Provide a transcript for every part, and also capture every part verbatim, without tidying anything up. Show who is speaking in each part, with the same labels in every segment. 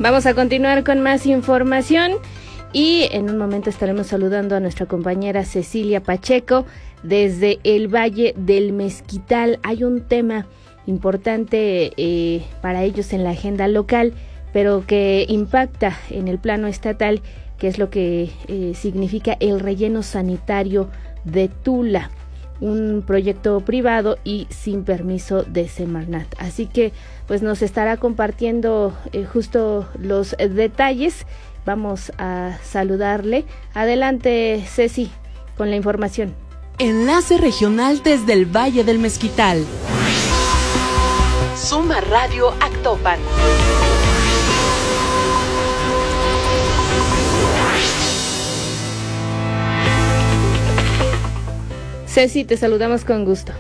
Speaker 1: Vamos a continuar con más información y en un momento estaremos saludando a nuestra compañera Cecilia Pacheco desde el Valle del Mezquital. Hay un tema importante eh, para ellos en la agenda local, pero que impacta en el plano estatal, que es lo que eh, significa el relleno sanitario de Tula, un proyecto privado y sin permiso de Semarnat. Así que pues nos estará compartiendo eh, justo los detalles. Vamos a saludarle. Adelante, Ceci, con la información.
Speaker 2: Enlace regional desde el Valle del Mezquital. Suma Radio Actopan.
Speaker 1: Ceci, te saludamos con gusto.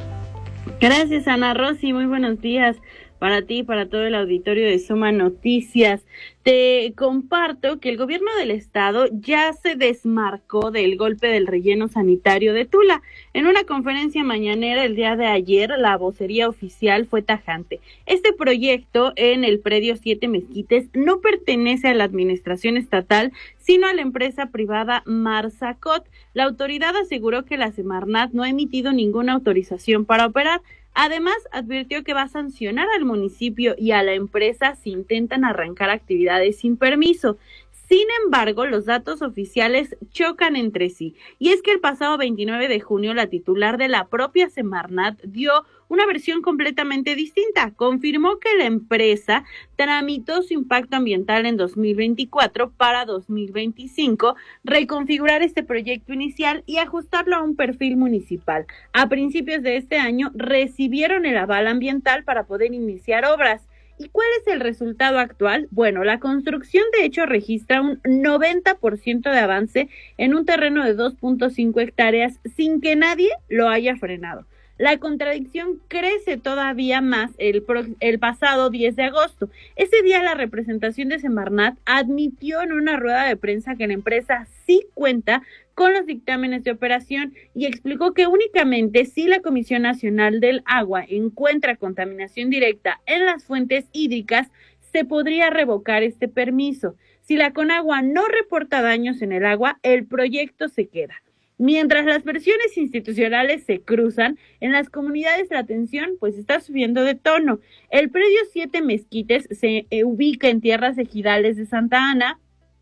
Speaker 3: Gracias, Ana Rosy, muy buenos días para ti y para todo el auditorio de Suma Noticias. Te comparto que el gobierno del estado ya se desmarcó del golpe del relleno sanitario de Tula. En una conferencia mañanera el día de ayer, la vocería oficial fue tajante. Este proyecto en el predio Siete Mezquites no pertenece a la administración estatal, sino a la empresa privada Marsacot. La autoridad aseguró que la Semarnat no ha emitido ninguna autorización para operar. Además, advirtió que va a sancionar al municipio y a la empresa si intentan arrancar actividades sin permiso. Sin embargo, los datos oficiales chocan entre sí. Y es que el pasado veintinueve de junio, la titular de la propia Semarnat dio una versión completamente distinta. Confirmó que la empresa tramitó su impacto ambiental en dos mil veinticuatro para dos mil veinticinco, reconfigurar este proyecto inicial y ajustarlo a un perfil municipal. A principios de este año recibieron el aval ambiental para poder iniciar obras. ¿Y cuál es el resultado actual? Bueno, la construcción de hecho registra un noventa por ciento de avance en un terreno de dos punto cinco hectáreas sin que nadie lo haya frenado. La contradicción crece todavía más el, pro, el pasado diez de agosto. Ese día la representación de Semarnat admitió en una rueda de prensa que la empresa sí cuenta con los dictámenes de operación y explicó que únicamente si la Comisión Nacional del Agua encuentra contaminación directa en las fuentes hídricas, se podría revocar este permiso. Si la Conagua no reporta daños en el agua, el proyecto se queda. Mientras las versiones institucionales se cruzan, en las comunidades la tensión pues está subiendo de tono. El predio Siete Mezquites se eh, ubica en tierras ejidales de Santa Ana,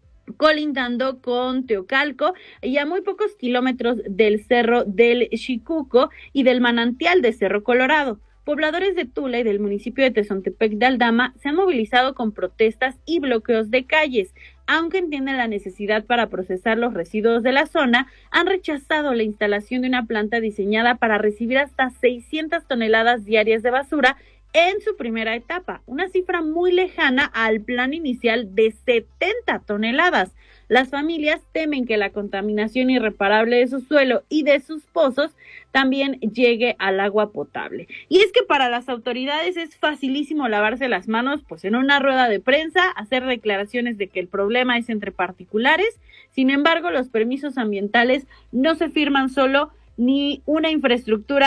Speaker 3: colindando con Teocalco y a muy pocos kilómetros del Cerro del Xicuco y del manantial de Cerro Colorado. Pobladores de Tula y del municipio de Tezontepec de Aldama se han movilizado con protestas y bloqueos de calles. Aunque entienden la necesidad para procesar los residuos de la zona, han rechazado la instalación de una planta diseñada para recibir hasta seiscientas toneladas diarias de basura en su primera etapa, una cifra muy lejana al plan inicial de setenta toneladas. Las familias temen que la contaminación irreparable de su suelo y de sus pozos también llegue al agua potable. Y es que para las autoridades es facilísimo lavarse las manos, pues en una rueda de prensa, hacer declaraciones de que el problema es entre particulares. Sin embargo, los permisos ambientales no se firman solo, ni una infraestructura